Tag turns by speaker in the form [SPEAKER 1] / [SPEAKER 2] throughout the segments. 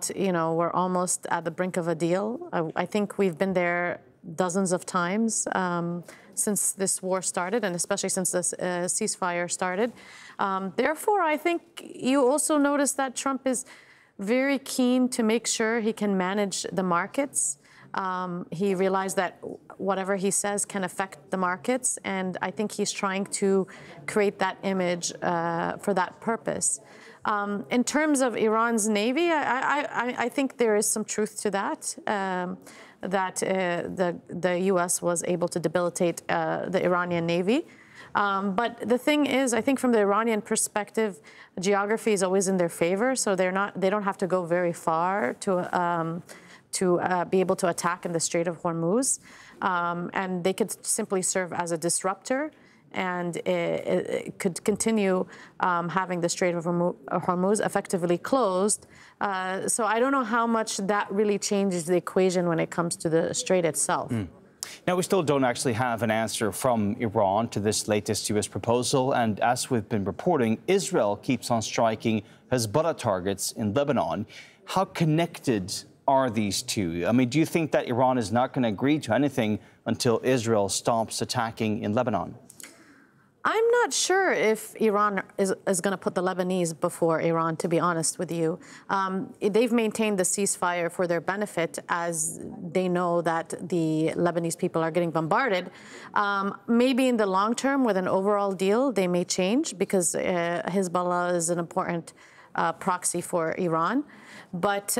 [SPEAKER 1] thought, we're almost at the brink of a deal. I think we've been there dozens of times since this war started, and especially since this ceasefire started. Therefore, I think you also notice that Trump is very keen to make sure he can manage the markets. He realized that whatever he says can affect the markets, and I think he's trying to create that image for that purpose. In terms of Iran's Navy, I think there is some truth to that, that the U.S. was able to debilitate the Iranian Navy. But the thing is, I think from the Iranian perspective, geography is always in their favor, so they don't have to go very far to be able to attack in the Strait of Hormuz. And they could simply serve as a disruptor, and it could continue having the Strait of Hormuz effectively closed. So I don't know how much that really changes the equation when it comes to the strait itself.
[SPEAKER 2] Now, we still don't actually have an answer from Iran to this latest U.S. proposal. And as we've been reporting, Israel keeps on striking Hezbollah targets in Lebanon. How connected are these two? I mean, do you think that Iran is not going to agree to anything until Israel stops attacking in Lebanon?
[SPEAKER 1] I'm not sure if Iran is going to put the Lebanese before Iran, to be honest with you. They've maintained the ceasefire for their benefit, as they know that the Lebanese people are getting bombarded. Maybe in the long term, with an overall deal, they may change, because Hezbollah is an important proxy for Iran. But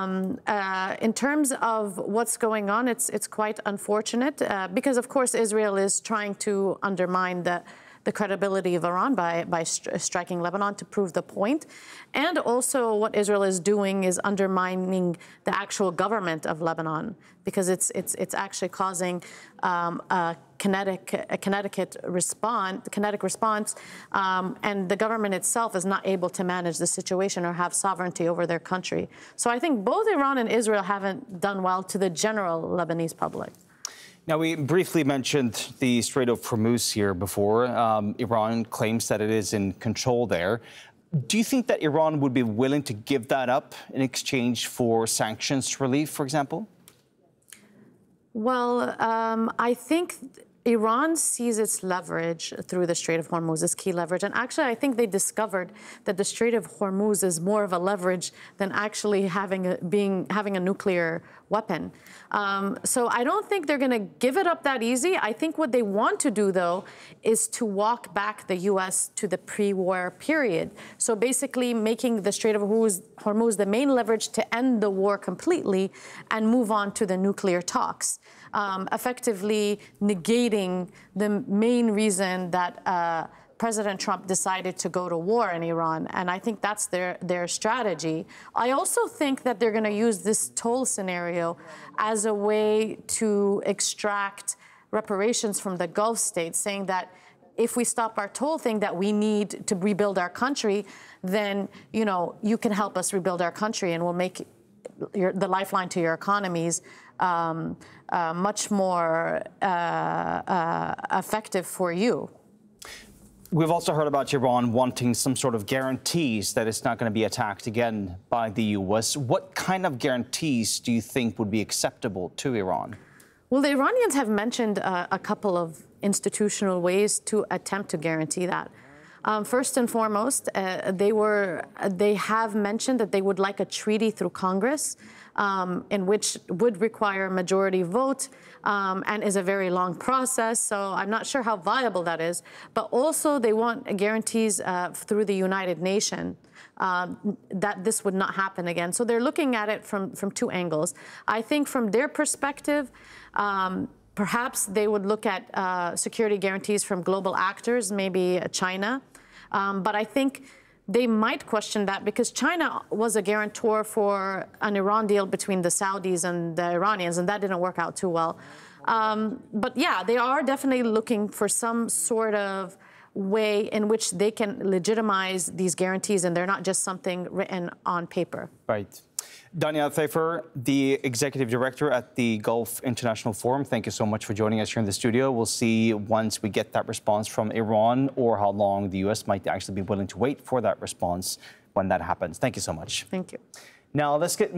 [SPEAKER 1] in terms of what's going on, it's quite unfortunate, because, of course, Israel is trying to undermine the credibility of Iran by striking Lebanon to prove the point. And also what Israel is doing is undermining the actual government of Lebanon, because it's actually causing a kinetic response, and the government itself is not able to manage the situation or have sovereignty over their country. So I think both Iran and Israel haven't done well to the general Lebanese public.
[SPEAKER 2] Now, we briefly mentioned the Strait of Hormuz here before. Iran claims that it is in control there. Do you think that Iran would be willing to give that up in exchange for sanctions relief, for example?
[SPEAKER 1] Well, I think Iran sees its leverage through the Strait of Hormuz as key leverage. And actually, I think they discovered that the Strait of Hormuz is more of a leverage than actually having a nuclear weapon. So I don't think they're going to give it up that easy. I think what they want to do, though, is to walk back the U.S. to the pre-war period. So basically making the Strait of Hormuz the main leverage to end the war completely and move on to the nuclear talks, effectively negating the main reason that President Trump decided to go to war in Iran. And I think that's their strategy. I also think that they're going to use this toll scenario as a way to extract reparations from the Gulf states, saying that if we stop our toll thing that we need to rebuild our country, then, you can help us rebuild our country, and we'll make the lifeline to your economies much more effective for you.
[SPEAKER 2] We've also heard about Iran wanting some sort of guarantees that it's not going to be attacked again by the U.S. What kind of guarantees do you think would be acceptable to Iran?
[SPEAKER 1] Well, the Iranians have mentioned a couple of institutional ways to attempt to guarantee that. First and foremost, they have mentioned that they would like a treaty through Congress, in which would require a majority vote and is a very long process. So I'm not sure how viable that is. But also they want guarantees through the United Nations that this would not happen again. So they're looking at it from two angles. I think from their perspective, perhaps they would look at security guarantees from global actors, maybe China. But I think they might question that, because China was a guarantor for an Iran deal between the Saudis and the Iranians, and that didn't work out too well. But yeah, they are definitely looking for some sort of way in which they can legitimize these guarantees, and they're not just something written on paper.
[SPEAKER 2] Right. Dania Thafer, the Executive Director at the Gulf International Forum, thank you so much for joining us here in the studio. We'll see once we get that response from Iran, or how long the U.S. might actually be willing to wait for that response when that happens. Thank you so much.
[SPEAKER 1] Thank you.
[SPEAKER 2] Now, let's get